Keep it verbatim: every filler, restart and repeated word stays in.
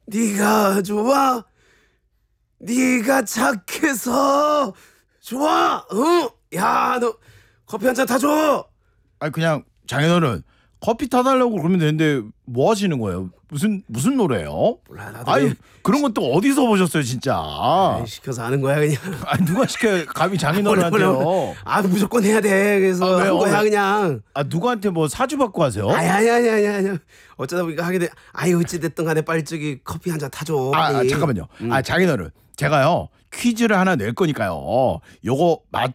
네가 좋아? 네가 착해서 좋아. 응? 야, 너 커피 한 잔 타줘. 아니 그냥 장인어른 커피 타달라고 그러면 되는데 뭐 하시는 거예요? 무슨 무슨 노래요? 몰라, 나도 아유 그냥 그런 건 또 어디서 보셨어요 진짜? 에이, 시켜서 하는 거야 그냥. 아 누가 시켜요? 감히 장인어른한테요? 아, 무조건 해야 돼. 그래서 아, 왜요? 한 거야 왜? 그냥. 아 누구한테 뭐 사주 받고 하세요? 아니 아니 아니 아니 아니. 어쩌다 보니까 하게 돼. 아이, 어찌 됐든 간에 빨리 저기 커피 한 잔 타줘. 아, 아 빨리. 잠깐만요. 음. 아 장인어른 제가요 퀴즈를 하나 낼 거니까요. 요거 맞